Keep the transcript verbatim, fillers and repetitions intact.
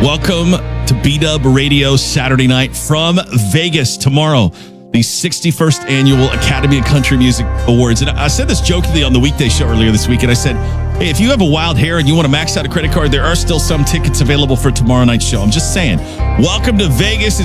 Welcome to B-Dub Radio Saturday night from Vegas. Tomorrow, the sixty-first Annual Academy of Country Music Awards. And I said this jokingly on the weekday show earlier this week, and I said, hey, if you have a wild hair and you want to max out a credit card, there are still some tickets available for tomorrow night's show. I'm just saying, welcome to Vegas.